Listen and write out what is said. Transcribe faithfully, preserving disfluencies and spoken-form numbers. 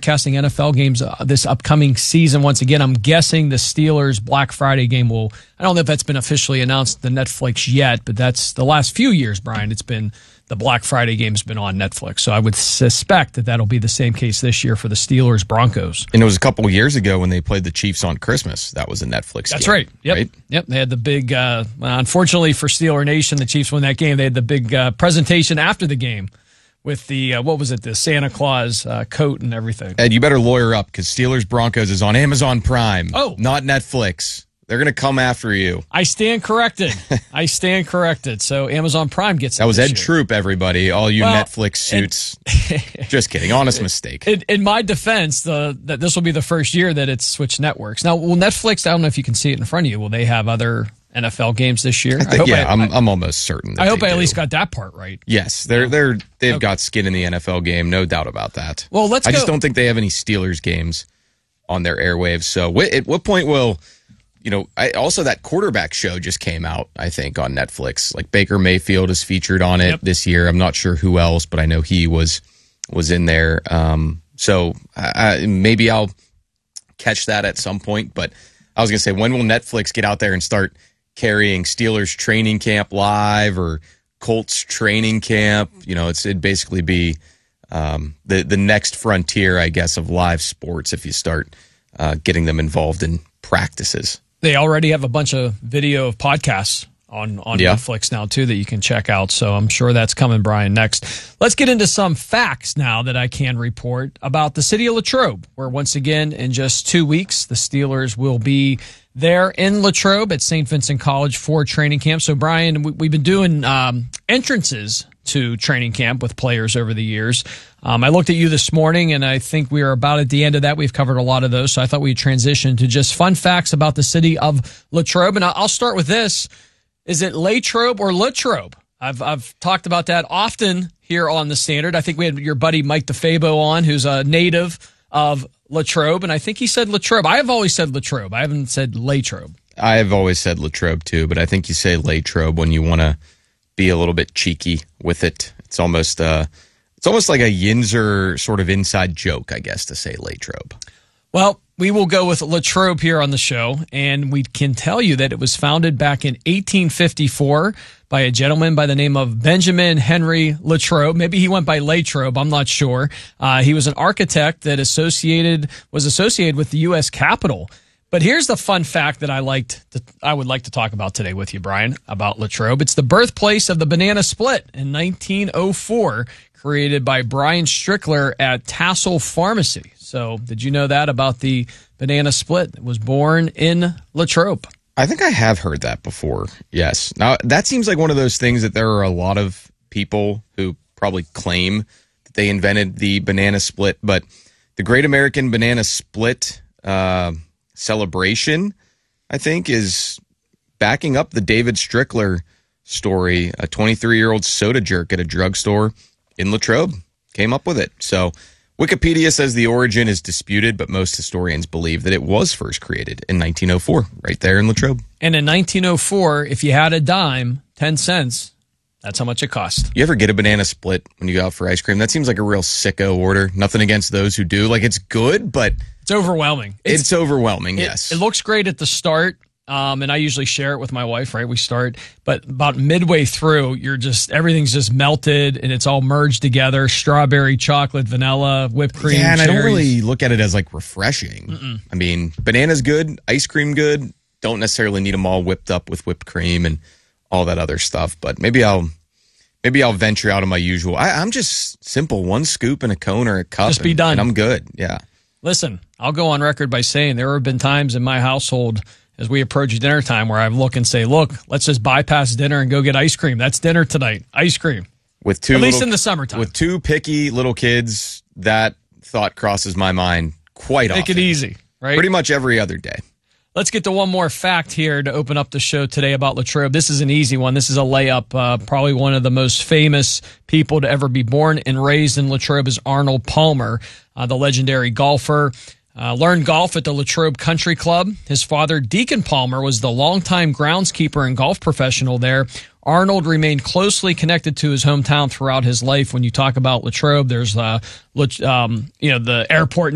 broadcasting N F L games uh, this upcoming season. Once again, I'm guessing the Steelers Black Friday game will, I don't know if that's been officially announced to Netflix yet, but that's the last few years, Brian, it's been the Black Friday game's been on Netflix. So I would suspect that that'll be the same case this year for the Steelers Broncos. And it was a couple of years ago when they played the Chiefs on Christmas. That was a Netflix That's game. right. Yep. Right? Yep. They had the big, uh, unfortunately for Steeler Nation, the Chiefs won that game. They had the big uh, presentation after the game with the, uh, what was it, the Santa Claus uh, coat and everything. Ed, you better lawyer up because Steelers Broncos is on Amazon Prime. Oh. Not Netflix. They're going to come after you. I stand corrected. I stand corrected. So Amazon Prime gets it. That was this Ed year. Troop, everybody. All you Well, Netflix suits. Just kidding. Honest mistake. In, in my defense, the that this will be the first year that it's switched networks. Now, will Netflix, I don't know if you can see it in front of you, will they have other N F L games this year? I think, hope yeah, I, I'm, I, I'm almost certain. That I hope they I at do. least got that part right. Yes, they're they're they've Okay. got skin in the N F L game, no doubt about that. Well, let's I go. just don't think they have any Steelers games on their airwaves. So, wh- at what point will you know? I, also, that quarterback show just came out. I think on Netflix. Like Baker Mayfield is featured on it Yep. this year. I'm not sure who else, but I know he was was in there. Um, so I, I, maybe I'll catch that at some point. But I was gonna say, when will Netflix get out there and start carrying Steelers training camp live or Colts training camp? You know, it's it'd basically be um, the the next frontier, I guess, of live sports if you start uh, getting them involved in practices. They already have a bunch of video of podcasts on, on Yeah. Netflix now, too, that you can check out. So I'm sure that's coming, Brian, next. Let's get into some facts now that I can report about the city of Latrobe, where once again, in just two weeks, the Steelers will be there in Latrobe at Saint Vincent College for training camp. So, Brian, we, we've been doing um, entrances to training camp with players over the years. Um, I looked at you this morning, and I think we are about at the end of that. We've covered a lot of those, so I thought we'd transition to just fun facts about the city of Latrobe. And I'll start with this. Is it Latrobe or Latrobe? I've I've talked about that often here on the Standard. I think we had your buddy Mike DeFabo on, who's a native of Latrobe, and I think he said Latrobe. I have always said Latrobe. I haven't said Latrobe. I've always said Latrobe too, but I think you say Latrobe when you want to be a little bit cheeky with it. It's almost uh, it's almost like a Yinzer sort of inside joke, I guess, to say Latrobe. Well, we will go with Latrobe here on the show, and we can tell you that it was founded back in eighteen fifty-four by a gentleman by the name of Benjamin Henry Latrobe. Maybe he went by Latrobe, I'm not sure. Uh, he was an architect that associated was associated with the U S Capitol. But here's the fun fact that I liked to, I would like to talk about today with you, Brian, about Latrobe. It's the birthplace of the banana split in nineteen oh four, created by Brian Strickler at Tassel Pharmacy. So did you know that about the banana split that was born in Latrobe? I think I have heard that before. Yes. Now, that seems like one of those things that there are a lot of people who probably claim that they invented the banana split, but the Great American Banana Split uh, celebration, I think, is backing up the David Strickler story. A twenty-three-year-old soda jerk at a drugstore in Latrobe came up with it. So Wikipedia says the origin is disputed, but most historians believe that it was first created in nineteen oh four, right there in Latrobe. And in nineteen oh four, if you had a dime, ten cents, that's how much it cost. You ever get a banana split when you go out for ice cream? That seems like a real sicko order. Nothing against those who do. Like, it's good, but It's overwhelming. it's, it's overwhelming, It, yes. it looks great at the start, um, and I usually share it with my wife, right? We start, but about midway through, you're just, everything's just melted, and it's all merged together, strawberry, chocolate, vanilla, whipped cream, yeah, and I don't cherries. really look at it as, like, refreshing. Mm-mm. I mean, banana's good, ice cream good. Don't necessarily need them all whipped up with whipped cream and all that other stuff, but maybe I'll maybe I'll venture out of my usual. I, I'm just simple, one scoop in a cone or a cup. Just be and, done. And I'm good, yeah. Listen, I'll go on record by saying there have been times in my household as we approach dinner time where I look and say, look, let's just bypass dinner and go get ice cream. That's dinner tonight, ice cream. With two At least little- in the summertime. With two picky little kids, that thought crosses my mind quite Make often. it easy, right? Pretty much every other day. Let's get to one more fact here to open up the show today about Latrobe. This is an easy one. This is a layup. Uh, probably one of the most famous people to ever be born and raised in Latrobe is Arnold Palmer, uh, the legendary golfer. Uh, learned golf at the Latrobe Country Club. His father, Deacon Palmer, was the longtime groundskeeper and golf professional there. Arnold remained closely connected to his hometown throughout his life. When you talk about Latrobe, there's uh, um, you know, the airport